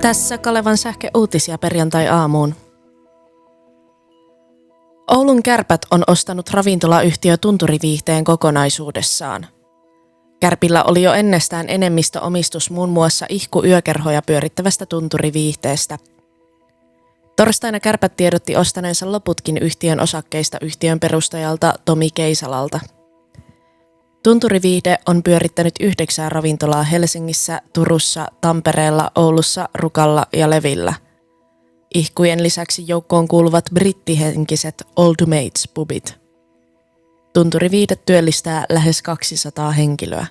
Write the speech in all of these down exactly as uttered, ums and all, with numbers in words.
Tässä Kalevan sähkeuutisia perjantai-aamuun. Oulun Kärpät on ostanut ravintolayhtiö Tunturiviihteen kokonaisuudessaan. Kärpillä oli jo ennestään enemmistöomistus muun muassa ihku-yökerhoja pyörittävästä Tunturiviihteestä. Torstaina Kärpät tiedotti ostaneensa loputkin yhtiön osakkeista yhtiön perustajalta Tomi Keisalalta. Tunturiviihde on pyörittänyt yhdeksää ravintolaa Helsingissä, Turussa, Tampereella, Oulussa, Rukalla ja Levillä. Ihkujen lisäksi joukkoon kuuluvat brittihenkiset Old Mates pubit. Tunturiviihde työllistää lähes kaksisataa henkilöä.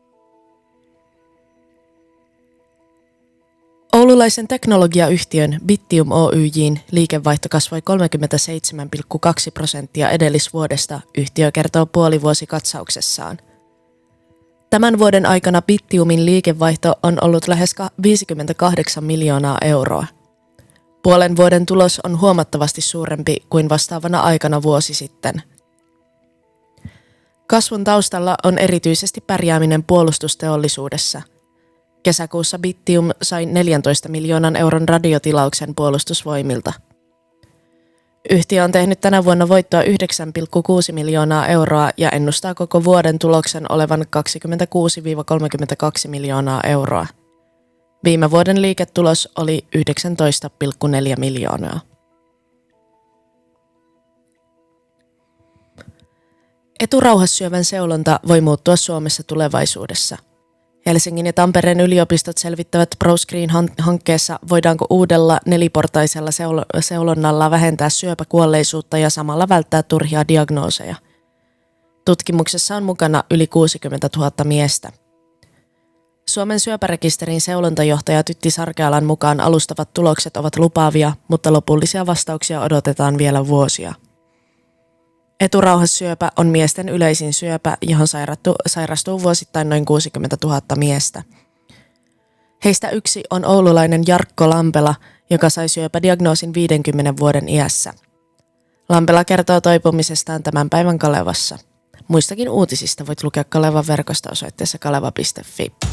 Oululaisen teknologiayhtiön Bittium Oyj:n liikevaihto kasvoi kolmekymmentäseitsemän pilkku kaksi prosenttia edellisvuodesta, yhtiö kertoo puolivuosikatsauksessaan. Tämän vuoden aikana Bittiumin liikevaihto on ollut lähes viisikymmentäkahdeksan miljoonaa euroa. Puolen vuoden tulos on huomattavasti suurempi kuin vastaavana aikana vuosi sitten. Kasvun taustalla on erityisesti pärjääminen puolustusteollisuudessa. Kesäkuussa Bittium sai neljäntoista miljoonan euron radiotilauksen puolustusvoimilta. Yhtiö on tehnyt tänä vuonna voittoa yhdeksän pilkku kuusi miljoonaa euroa ja ennustaa koko vuoden tuloksen olevan kaksikymmentäkuusi kolmekymmentäkaksi miljoonaa euroa. Viime vuoden liiketulos oli yhdeksäntoista pilkku neljä miljoonaa. Eturauhassyövän seulonta voi muuttua Suomessa tulevaisuudessa. Helsingin ja Tampereen yliopistot selvittävät ProScreen-hankkeessa, voidaanko uudella neliportaisella seulonnalla vähentää syöpäkuolleisuutta ja samalla välttää turhia diagnooseja. Tutkimuksessa on mukana yli kuusikymmentätuhatta miestä. Suomen syöpärekisterin seulontajohtaja Tytti Sarkealan mukaan alustavat tulokset ovat lupaavia, mutta lopullisia vastauksia odotetaan vielä vuosia. Eturauhassyöpä on miesten yleisin syöpä, johon sairastuu vuosittain noin kuusikymmentätuhatta miestä. Heistä yksi on oululainen Jarkko Lampela, joka sai syöpädiagnoosin viidenkymmenen vuoden iässä. Lampela kertoo toipumisestaan tämän päivän Kalevassa. Muistakin uutisista voit lukea Kalevan verkosta osoitteessa kaleva piste fi.